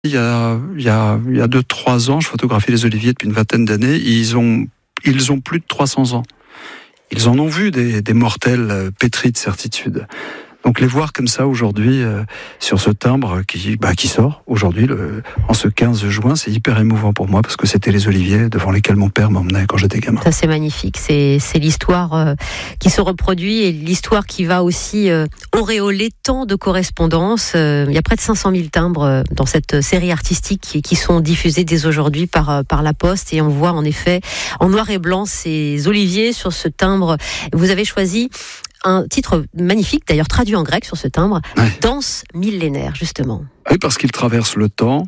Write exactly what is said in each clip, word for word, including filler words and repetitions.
Il y a, il y a, il y a deux, trois ans, je photographie les oliviers depuis une vingtaine d'années. Ils ont, ils ont plus de trois cents ans. Ils en ont vu des, des mortels pétris de certitude. Donc les voir comme ça aujourd'hui euh, sur ce timbre qui, bah, qui sort aujourd'hui le, en ce quinze juin, c'est hyper émouvant pour moi parce que c'était les oliviers devant lesquels mon père m'emmenait quand j'étais gamin. Ça c'est magnifique, c'est, c'est l'histoire euh, qui se reproduit et l'histoire qui va aussi euh, auréoler tant de correspondances. Euh, il y a près de cinq cent mille timbres euh, dans cette série artistique qui, qui sont diffusés dès aujourd'hui par, euh, par la Poste et on voit en effet en noir et blanc ces oliviers sur ce timbre. Vous avez choisi un titre magnifique, d'ailleurs traduit en grec sur ce timbre, ouais. Danse millénaire, justement. Oui, parce qu'il traverse le temps.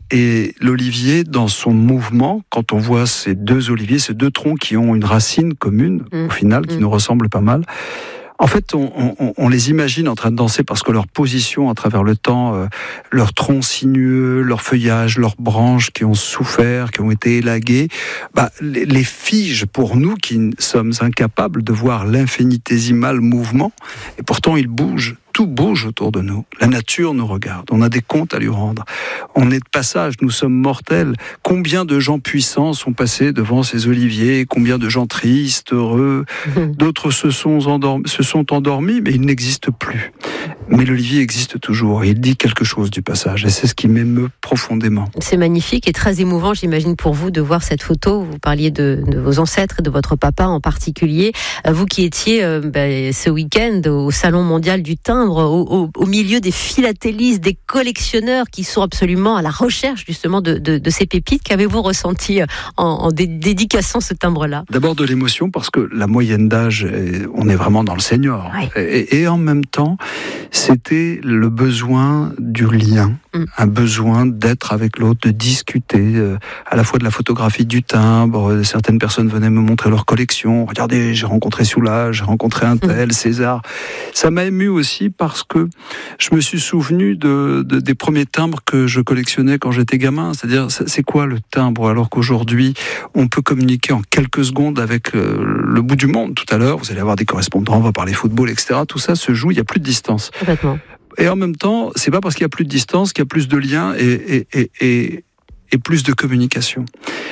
Et l'olivier, dans son mouvement, quand on voit ces deux oliviers, ces deux troncs qui ont une racine commune, mmh. au final, qui mmh. nous ressemble pas mal, en fait, on, on, on les imagine en train de danser parce que leur position à travers le temps, euh, leur tronc sinueux, leur feuillage, leurs branches qui ont souffert, qui ont été élaguées, bah, les, les figent pour nous qui sommes incapables de voir l'infinitésimal mouvement. Et pourtant, ils bougent. Tout bouge autour de nous. La nature nous regarde. On a des comptes à lui rendre. On est de passage. Nous sommes mortels. Combien de gens puissants sont passés devant ces oliviers? Combien de gens tristes, heureux? D'autres se sont endormis, se sont endormis, mais ils n'existent plus. Mais l'olivier existe toujours. Et il dit quelque chose du passage. Et c'est ce qui m'émeut profondément. C'est magnifique et très émouvant, j'imagine, pour vous de voir cette photo. Vous parliez de, de vos ancêtres et de votre papa en particulier. Vous qui étiez euh, ben, ce week-end au Salon mondial du timbre, Au, au, au milieu des philatélistes, des collectionneurs qui sont absolument à la recherche justement de, de, de ces pépites. Qu'avez-vous ressenti en, en dé- dédicaçant ce timbre-là? D'abord de l'émotion parce que la moyenne d'âge, on est vraiment dans le senior. Oui. Et, et en même temps, c'était le besoin du lien, mm. un besoin d'être avec l'autre, de discuter, euh, à la fois de la photographie du timbre. Certaines personnes venaient me montrer leur collection. Regardez, j'ai rencontré Soulages, j'ai rencontré un tel, mm. César. Ça m'a ému aussi parce que je me suis souvenu de, de, des premiers timbres que je collectionnais quand j'étais gamin. C'est-à-dire, c'est quoi le timbre? Alors qu'aujourd'hui, on peut communiquer en quelques secondes avec euh, le bout du monde. Tout à l'heure, vous allez avoir des correspondants, on va parler football, et cetera. Tout ça se joue, il n'y a plus de distance. Complètement. Et en même temps, c'est pas parce qu'il n'y a plus de distance qu'il y a plus de liens et, et, et, et, et plus de communication.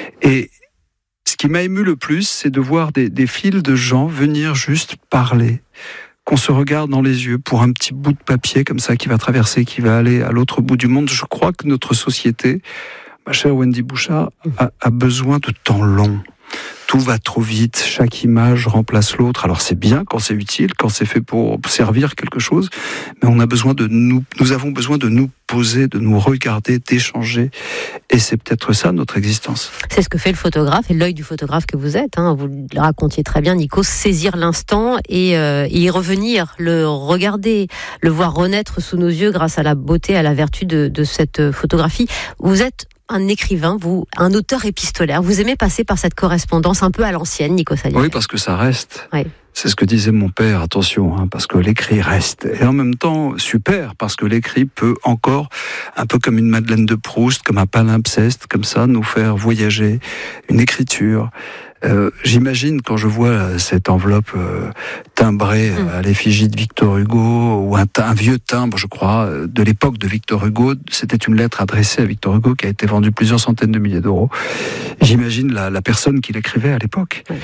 Et ce qui m'a ému le plus, c'est de voir des, des files de gens venir juste parler, qu'on se regarde dans les yeux pour un petit bout de papier comme ça qui va traverser, qui va aller à l'autre bout du monde. Je crois que notre société, ma chère Wendy Bouchard, a, a besoin de temps long. Tout va trop vite, chaque image remplace l'autre. Alors c'est bien quand c'est utile, quand c'est fait pour servir quelque chose, mais on a besoin de nous, nous avons besoin de nous poser, de nous regarder, d'échanger. Et c'est peut-être ça notre existence. C'est ce que fait le photographe et l'œil du photographe que vous êtes. Hein. Vous le racontiez très bien, Nico, saisir l'instant et, euh, et y revenir, le regarder, le voir renaître sous nos yeux grâce à la beauté, à la vertu de, de cette photographie. Vous êtes un écrivain, vous, un auteur épistolaire. Vous aimez passer par cette correspondance un peu à l'ancienne, Nico Saliagas. Oui, parce que ça reste. Oui. C'est ce que disait mon père, attention, hein, parce que l'écrit reste. Et en même temps, super, parce que l'écrit peut encore, un peu comme une Madeleine de Proust, comme un palimpseste, comme ça, nous faire voyager. Une écriture. Euh, j'imagine quand je vois cette enveloppe euh, timbrée mmh. à l'effigie de Victor Hugo, ou un, un vieux timbre, je crois, de l'époque de Victor Hugo, c'était une lettre adressée à Victor Hugo qui a été vendue plusieurs centaines de milliers d'euros. J'imagine la, la personne qui l'écrivait à l'époque. Mmh.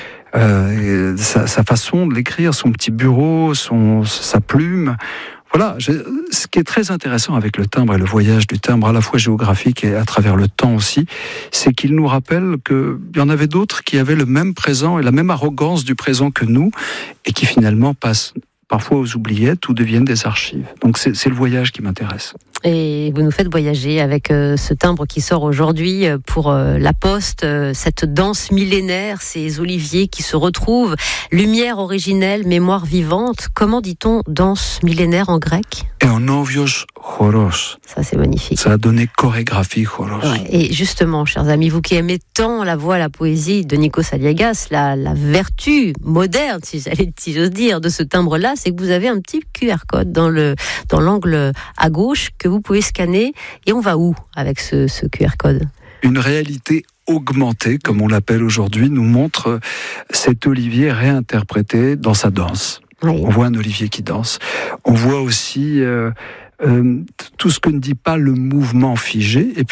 Euh, sa, sa façon de l'écrire, son petit bureau, son, sa plume. Voilà, je, ce qui est très intéressant avec le timbre et le voyage du timbre, à la fois géographique et à travers le temps aussi, c'est qu'il nous rappelle qu'il y en avait d'autres qui avaient le même présent et la même arrogance du présent que nous, et qui finalement passent parfois aux oubliettes ou deviennent des archives. Donc c'est, c'est le voyage qui m'intéresse. Et vous nous faites voyager avec euh, ce timbre qui sort aujourd'hui pour euh, la Poste, euh, cette danse millénaire, ces oliviers qui se retrouvent, lumière originelle, mémoire vivante. Comment dit-on danse millénaire en grec? Et en envios choros. Ça, c'est magnifique. Ça a donné chorégraphie choros. Ouais. Et justement, chers amis, vous qui aimez tant la voix, la poésie de Nico Saliagas, la, la vertu moderne, si, si j'ose dire, de ce timbre-là, c'est que vous avez un petit Q R code dans, le, dans l'angle à gauche que vous pouvez scanner. Et on va où avec ce, ce Q R code? Une réalité augmentée, comme on l'appelle aujourd'hui, nous montre cet olivier réinterprété dans sa danse. Oui. On voit un olivier qui danse. On voit aussi euh, euh, tout ce que ne dit pas le mouvement figé, et puis